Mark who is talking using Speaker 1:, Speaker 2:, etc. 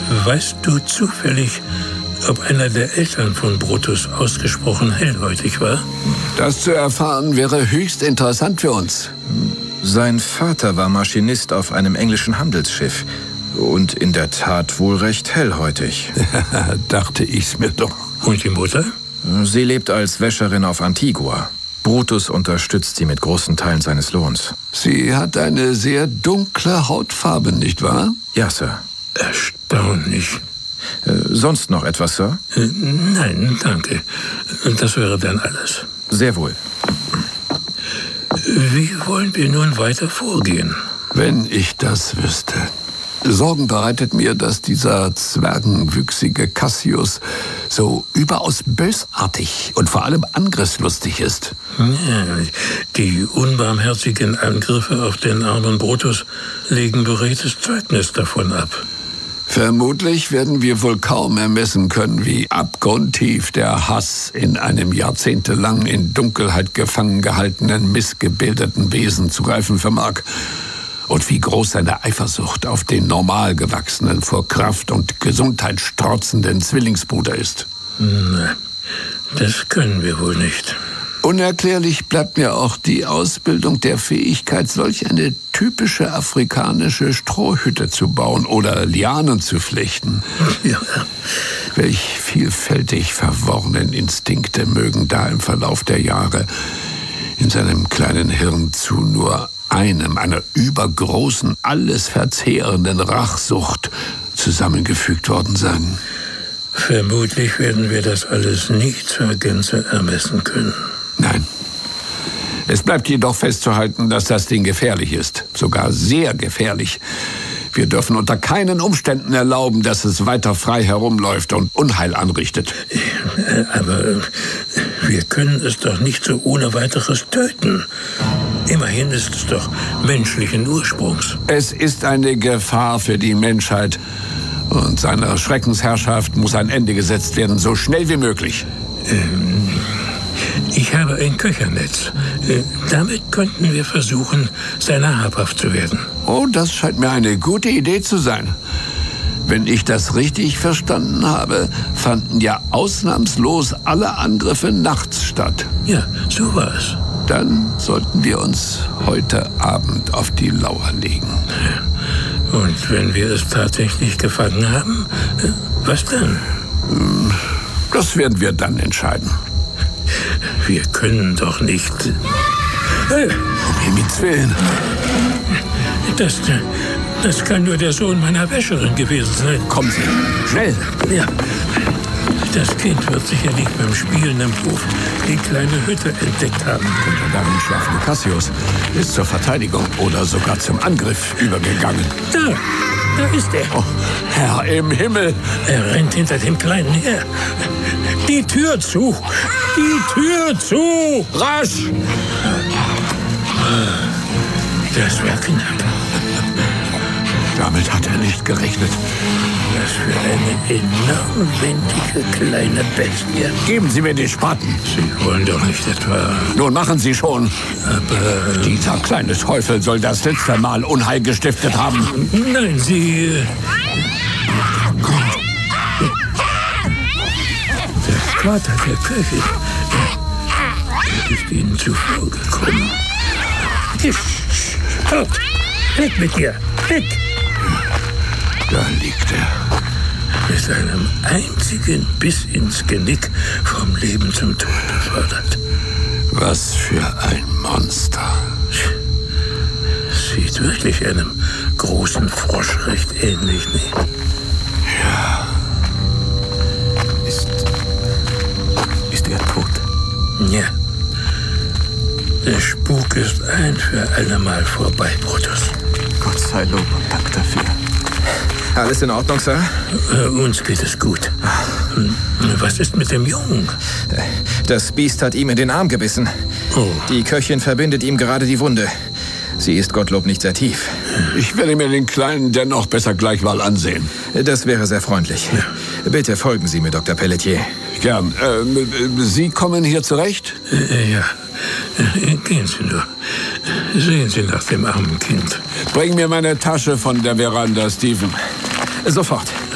Speaker 1: Weißt du zufällig, ob einer der Eltern von Brutus ausgesprochen hellhäutig war?
Speaker 2: Das zu erfahren wäre höchst interessant für uns.
Speaker 3: Sein Vater war Maschinist auf einem englischen Handelsschiff und in der Tat wohl recht hellhäutig.
Speaker 2: Dachte ich's mir doch.
Speaker 1: Und die Mutter?
Speaker 3: Sie lebt als Wäscherin auf Antigua. Brutus unterstützt sie mit großen Teilen seines Lohns.
Speaker 2: Sie hat eine sehr dunkle Hautfarbe, nicht wahr?
Speaker 3: Ja, Sir.
Speaker 1: Erstaunlich.
Speaker 3: Sonst noch etwas, Sir?
Speaker 1: Nein, danke. Das wäre dann alles.
Speaker 3: Sehr wohl.
Speaker 1: Wie wollen wir nun weiter vorgehen?
Speaker 2: Wenn ich das wüsste. Sorgen bereitet mir, dass dieser zwergenwüchsige Cassius so überaus bösartig und vor allem angriffslustig ist.
Speaker 1: Ja, die unbarmherzigen Angriffe auf den armen Brutus legen beredtes Zeugnis davon ab.
Speaker 2: Vermutlich werden wir wohl kaum ermessen können, wie abgrundtief der Hass in einem jahrzehntelang in Dunkelheit gefangen gehaltenen, missgebildeten Wesen zu greifen vermag. Und wie groß seine Eifersucht auf den normal gewachsenen, vor Kraft und Gesundheit strotzenden Zwillingsbruder ist.
Speaker 1: Na, das können wir wohl nicht.
Speaker 2: Unerklärlich bleibt mir auch die Ausbildung der Fähigkeit, solch eine typische afrikanische Strohhütte zu bauen oder Lianen zu flechten.
Speaker 1: Ja.
Speaker 2: Welch vielfältig verworrenen Instinkte mögen da im Verlauf der Jahre in seinem kleinen Hirn zu nur einer übergroßen, alles verzehrenden Rachsucht zusammengefügt worden sein.
Speaker 1: Vermutlich werden wir das alles nicht zur Gänze ermessen können.
Speaker 2: Nein. Es bleibt jedoch festzuhalten, dass das Ding gefährlich ist. Sogar sehr gefährlich. Wir dürfen unter keinen Umständen erlauben, dass es weiter frei herumläuft und Unheil anrichtet.
Speaker 1: Aber wir können es doch nicht so ohne weiteres töten. Immerhin ist es doch menschlichen Ursprungs.
Speaker 2: Es ist eine Gefahr für die Menschheit. Und seiner Schreckensherrschaft muss ein Ende gesetzt werden, so schnell wie möglich.
Speaker 1: Ich habe ein Köchernetz. Damit könnten wir versuchen, seiner habhaft zu werden.
Speaker 2: Oh, das scheint mir eine gute Idee zu sein. Wenn ich das richtig verstanden habe, fanden ja ausnahmslos alle Angriffe nachts statt.
Speaker 1: Ja, so war es.
Speaker 2: Dann sollten wir uns heute Abend auf die Lauer legen.
Speaker 1: Und wenn wir es tatsächlich gefangen haben, was dann?
Speaker 2: Das werden wir dann entscheiden.
Speaker 1: Wir können doch nicht...
Speaker 2: Um Himmels Willen.
Speaker 1: Das kann nur der Sohn meiner Wäscherin gewesen sein.
Speaker 2: Kommen Sie, schnell.
Speaker 1: Ja. Das Kind wird sicherlich beim Spielen im Hof die kleine Hütte entdeckt haben.
Speaker 2: Und der darin schlafende Cassius ist zur Verteidigung oder sogar zum Angriff übergegangen.
Speaker 1: Da ist er.
Speaker 2: Oh, Herr im Himmel.
Speaker 1: Er rennt hinter dem Kleinen her. Die Tür zu! Die Tür zu!
Speaker 2: Rasch!
Speaker 1: Das war knapp.
Speaker 2: Damit hat er nicht gerechnet.
Speaker 1: Was für eine enorm wendige kleine Bestie.
Speaker 2: Geben Sie mir den Spaten.
Speaker 1: Sie wollen doch nicht etwa...
Speaker 2: Nun machen Sie schon.
Speaker 1: Aber...
Speaker 2: Dieser kleine Teufel soll das letzte Mal Unheil gestiftet haben.
Speaker 1: Nein, Sie... Der Vater der Köchin ist Ihnen zuvor gekommen. Stopp! Weg mit dir! Weg!
Speaker 2: Da liegt er.
Speaker 1: Mit einem einzigen Biss ins Genick vom Leben zum Tod befördert.
Speaker 2: Was für ein Monster.
Speaker 1: Sieht wirklich einem großen Frosch recht ähnlich, nicht?
Speaker 2: Ja.
Speaker 3: Ist er tot?
Speaker 1: Ja. Der Spuk ist ein für allemal vorbei, Brutus.
Speaker 3: Gott sei Lob und Dank dafür. Alles in Ordnung, Sir?
Speaker 1: Uns geht es gut. Was ist mit dem Jungen?
Speaker 3: Das Biest hat ihm in den Arm gebissen.
Speaker 1: Oh.
Speaker 3: Die Köchin verbindet ihm gerade die Wunde. Sie ist Gottlob nicht sehr tief.
Speaker 2: Ich werde mir den Kleinen dennoch besser gleich mal ansehen.
Speaker 3: Das wäre sehr freundlich. Ja. Bitte folgen Sie mir, Dr. Pelletier.
Speaker 2: Gern. Sie kommen hier zurecht?
Speaker 1: Ja. Gehen Sie nur. Sehen Sie nach dem armen Kind.
Speaker 2: Bring mir meine Tasche von der Veranda, Stephen.
Speaker 3: Sofort.